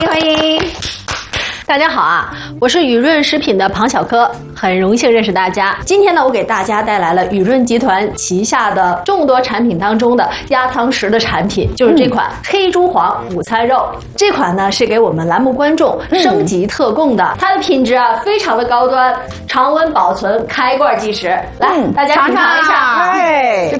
欢迎。大家好啊，我是雨润食品的庞小柯，很荣幸认识大家。今天呢，我给大家带来了雨润集团旗下的众多产品当中的压舱石的产品，就是这款黑猪黄午餐肉。这款呢是给我们栏目观众升级特供的，它的品质啊非常的高端，常温保存，开罐即食。来，大家品尝一下。 哎。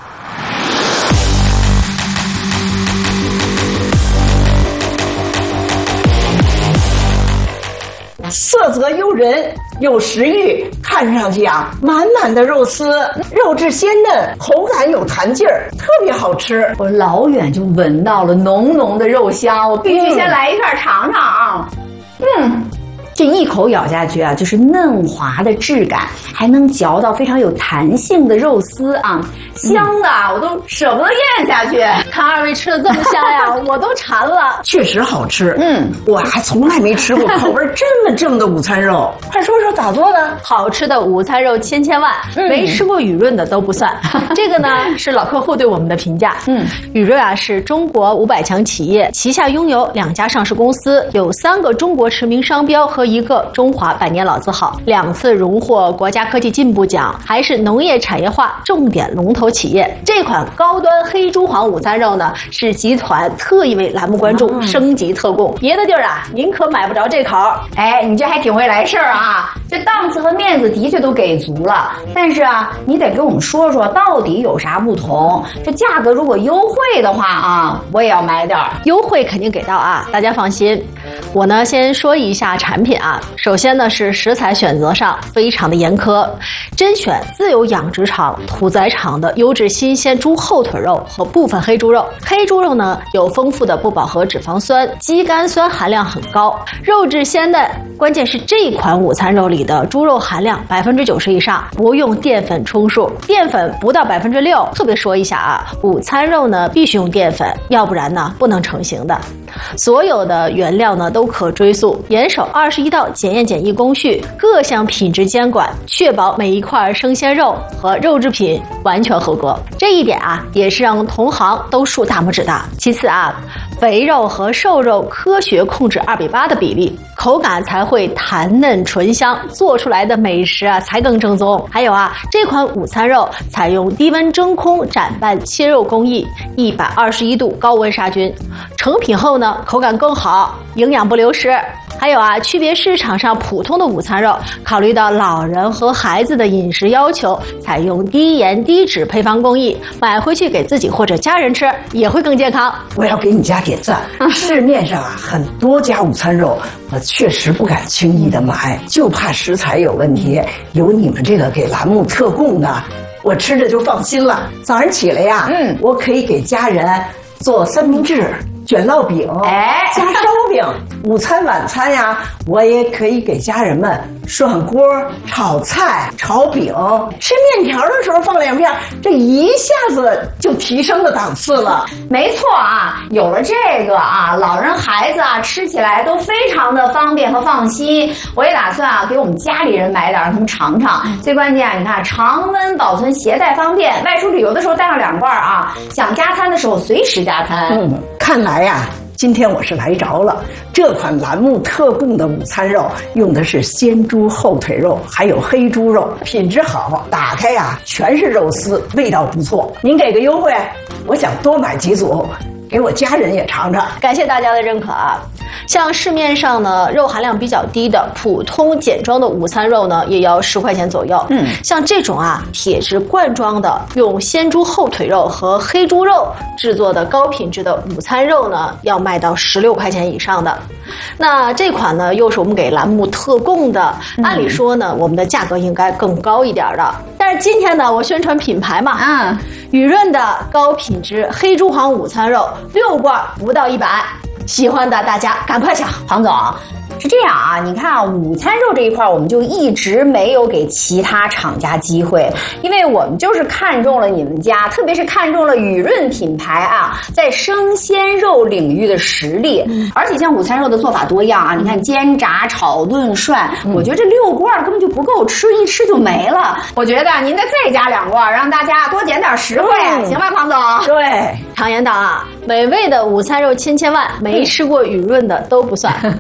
色泽诱人，有食欲，看上去啊，满满的肉丝，肉质鲜嫩，口感有弹劲儿，特别好吃。 我老远就闻到了浓浓的肉香，我必须先来一片尝尝啊。这一口咬下去啊，就是嫩滑的质感，还能嚼到非常有弹性的肉丝啊，香的我都舍不得咽下去。 看二位吃的这么香呀，我都馋了。 确实好吃，我还从来没吃过口味这么正的午餐肉。快说说咋做的？ 好吃的午餐肉千万，没吃过雨润的都不算。这个呢是老客户对我们的评价。雨润啊是中国500强企业，旗下拥有2家上市公司，有3个中国驰名商标和1个中华百年老字号，2次荣获国家科技进步奖，还是农业产业化重点龙头企业。这款高端黑猪黄午餐肉呢，是集团特意为栏目观众升级特供，别的地儿啊您可买不着这口。 哎，你这还挺会来事儿啊！这档次和面子的确都给足了，但是啊，你得跟我们说说到底有啥不同？这价格如果优惠的话啊，我也要买点儿。 优惠肯定给到啊，大家放心。我呢先说一下产品啊，首先呢是食材选择上非常的严苛，甄选自有养殖场、屠宰场的优质新鲜猪后腿肉和部分黑猪肉。黑猪肉呢有丰富的不饱和脂肪酸，肌酐酸含量很高，肉质鲜嫩。关键是这款午餐肉里的猪肉含量90%以上，不用淀粉充数，淀粉不到6%。特别说一下啊，午餐肉呢必须用淀粉，要不然呢不能成型的。所有的原料呢都可追溯，严守21道检验检疫工序，各项品质监管，确保每一块生鲜肉和肉制品完全合格。这一点啊，也是让同行都竖大拇指的。其次啊，肥肉和瘦肉科学控制2:8的比例，口感才会弹嫩醇香，做出来的美食啊才更正宗。还有啊，这款午餐肉采用低温真空斩拌切肉工艺，121度高温杀菌，成品后呢口感更好，营养不流失。还有啊，区别市场上普通的午餐肉，考虑到老人和孩子的饮食要求，采用低盐低脂配方工艺，买回去给自己或者家人吃也会更健康。 我要给你家点赞。市面上啊很多家午餐肉，我确实不敢轻易的买，就怕食材有问题。有你们这个给栏目特供的，我吃着就放心了。早上起来呀，我可以给家人做三明治、卷烙饼，加烧饼。午餐晚餐呀，我也可以给家人们涮锅、炒菜、炒饼。吃面条的时候放2片，这一下子就提升了档次了。 没错啊，有了这个啊，老人孩子啊吃起来都非常的方便和放心。我也打算啊给我们家里人买点，让他们尝尝。最关键啊，你看常温保存，携带方便，外出旅游的时候带上2罐啊，想加餐的时候随时加餐。 看来呀，今天我是来着了。这款栏目特供的午餐肉用的是鲜猪后腿肉，还有黑猪肉，品质好，打开呀全是肉丝，味道不错。您给个优惠，我想多买几组，给我家人也尝尝。 感谢大家的认可啊！像市面上呢肉含量比较低的普通简装的午餐肉呢，也要10块钱左右。像这种啊铁质罐装的，用鲜猪后腿肉和黑猪肉制作的高品质的午餐肉呢，要卖到16块钱以上的。那这款呢又是我们给栏目特供的，按理说呢我们的价格应该更高一点的，但是今天呢我宣传品牌嘛，雨润的高品质黑猪黄午餐肉6罐不到100，喜欢的大家赶快抢。 庞总， 是这样啊，你看啊，午餐肉这一块我们就一直没有给其他厂家机会，因为我们就是看中了你们家，特别是看中了雨润品牌啊，在生鲜肉领域的实力。而且像午餐肉的做法多样啊，你看煎炸、炒、炖、涮，我觉得这6罐根本就不够吃，一吃就没了。我觉得您再加2罐，让大家多捡点实惠，行吧，庞总？ 对， 常言道啊，美味的午餐肉千千万，没吃过雨润的都不算。